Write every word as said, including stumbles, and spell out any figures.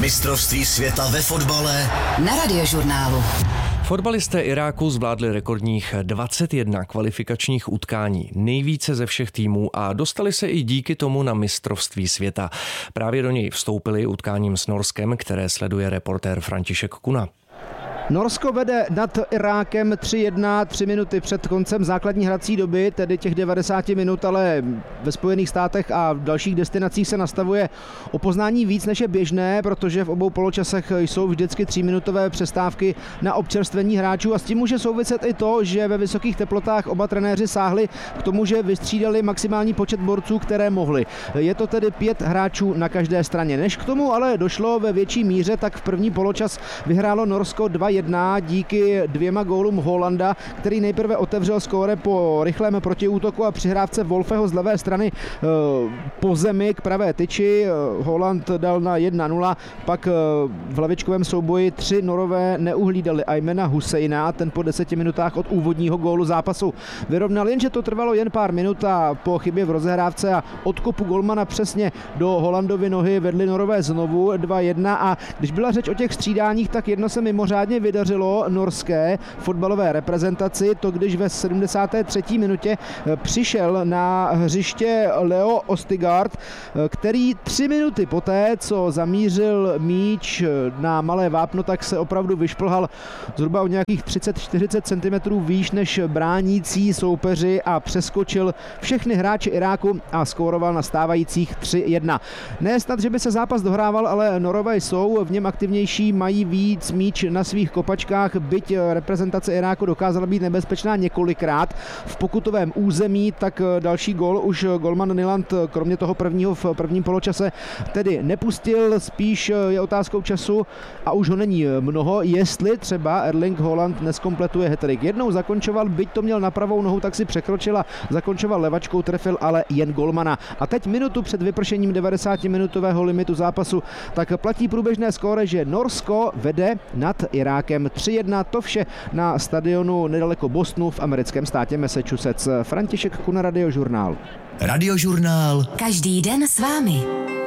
Mistrovství světa ve fotbale na Radiožurnálu. Fotbalisté Iráku zvládli rekordních dvacet jedna kvalifikačních utkání, nejvíce ze všech týmů, a dostali se i díky tomu na mistrovství světa. Právě do něj vstoupili utkáním s Norskem, které sleduje reportér František Kuna. Norsko vede nad Irákem tři jedna, tři minuty před koncem základní hrací doby, tedy těch devadesát minut, ale ve Spojených státech a v dalších destinacích se nastavuje o poznání víc, než je běžné, protože v obou poločasech jsou vždycky tříminutové přestávky na občerstvení hráčů, a s tím může souviset i to, že ve vysokých teplotách oba trenéři sáhli k tomu, že vystřídali maximální počet borců, které mohli. Je to tedy pět hráčů na každé straně. Než k tomu ale došlo ve větší míře, tak v první poločas vyhrálo Norsko dva jedna díky dvěma gólům Holanda, který nejprve otevřel skóre po rychlém protiútoku a přihrávce Wolfeho z levé strany po zemi k pravé tyči. Holland dal na jedna nula, pak v hlavičkovém souboji tři Norové neuhlídali Aymena Husseina, ten po deseti minutách od úvodního gólu zápasu vyrovnal, jenže to trvalo jen pár minut a po chybě v rozehrávce a odkopu golmana přesně do Hollandovy nohy vedli Norové znovu dva jedna. A když byla řeč o těch střídáních, tak jedno se mimořádně vydařilo norské fotbalové reprezentaci, to když ve sedmdesáté třetí minutě přišel na hřiště Leo Ostigard, který tři minuty poté, co zamířil míč na malé vápno, tak se opravdu vyšplhal zhruba o nějakých třicet čtyřicet centimetrů výš než bránící soupeři a přeskočil všechny hráče Iráku a skóroval na stávajících tři jedna. Ne snad, že by se zápas dohrával, ale Norové jsou v něm aktivnější, mají víc míč na svých kopačkách, byť reprezentace Iráku dokázala být nebezpečná několikrát v pokutovém území, tak další gól už golman Nyland kromě toho prvního v prvním poločase tedy nepustil, spíš je otázkou času a už ho není mnoho, jestli třeba Erling Haaland neskompletuje hat-trick. Jednou zakončoval, byť to měl na pravou nohu, tak si překročil a zakončoval levačkou, trefil ale jen golmana. A teď minutu před vypršením devadesátiminutového limitu zápasu tak platí průběžné skóre, že Norsko vede nad Irákem tři jedna, to vše na stadionu nedaleko Bostonu v americkém státě Massachusetts. František Kuna, Radiožurnál. Radiožurnál. Každý den s vámi.